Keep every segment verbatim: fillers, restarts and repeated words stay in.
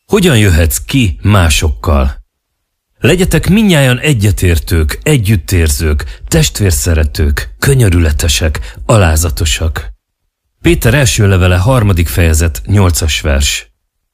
Hogyan jöhetsz ki másokkal? Legyetek mindnyájan egyetértők, együttérzők, testvérszeretők, könyörületesek, alázatosak. Péter első levele harmadik fejezet, nyolcas vers.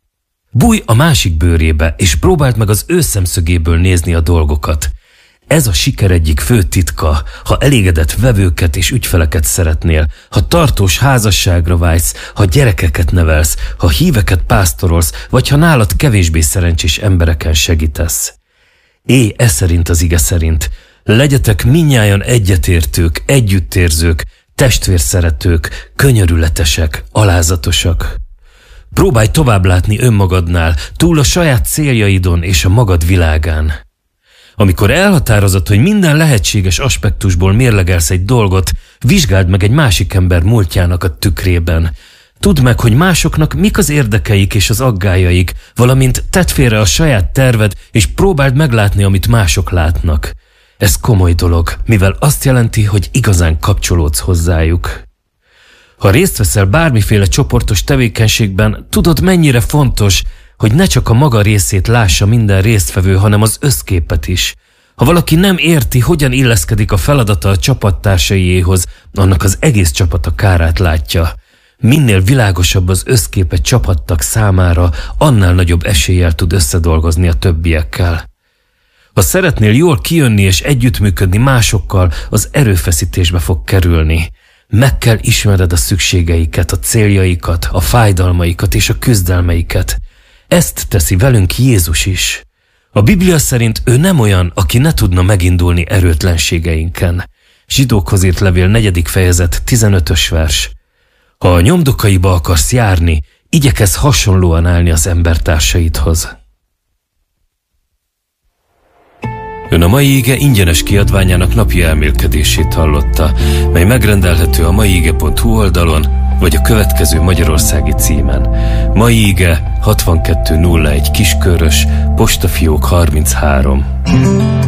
Bújj a másik bőrébe, és próbáld meg az ő szemszögéből nézni a dolgokat. Ez a siker egyik fő titka, ha elégedett vevőket és ügyfeleket szeretnél, ha tartós házasságra vágysz, ha gyerekeket nevelsz, ha híveket pásztorolsz, vagy ha nálad kevésbé szerencsés embereken segítesz. Élj e szerint az ige szerint. Legyetek mindnyájan egyetértők, együttérzők, testvérszeretők, könyörületesek, alázatosak. Próbálj tovább látni önmagadnál, túl a saját céljaidon és a magad világán. Amikor elhatározod, hogy minden lehetséges aspektusból mérlegelsz egy dolgot, vizsgáld meg egy másik ember múltjának a tükrében. Tudd meg, hogy másoknak mik az érdekeik és az aggájaik, valamint tedd félre a saját terved, és próbáld meglátni, amit mások látnak. Ez komoly dolog, mivel azt jelenti, hogy igazán kapcsolódsz hozzájuk. Ha részt veszel bármiféle csoportos tevékenységben, tudod, mennyire fontos, hogy ne csak a maga részét lássa minden résztvevő, hanem az összképet is. Ha valaki nem érti, hogyan illeszkedik a feladata a csapattársaiéhoz, annak az egész csapat a kárát látja. Minél világosabb az összkép egy csapattag számára, annál nagyobb eséllyel tud összedolgozni a többiekkel. Ha szeretnél jól kijönni és együttműködni másokkal, az erőfeszítésbe fog kerülni. Meg kell ismered a szükségeiket, a céljaikat, a fájdalmaikat és a küzdelmeiket. Ezt teszi velünk Jézus is. A Biblia szerint ő nem olyan, aki ne tudna megindulni erőtlenségeinken. Zsidókhoz írt levél negyedik fejezet, tizenötös vers. Ha a nyomdokaiba akarsz járni, igyekezz hasonlóan állni az embertársaidhoz. Ön a mai ige ingyenes kiadványának napi elmélkedését hallotta, mely megrendelhető a maiige pont hu oldalon, vagy a következő magyarországi címen. Mai ige hatvankettő nulla egy Kiskörös, postafiók harminchárom.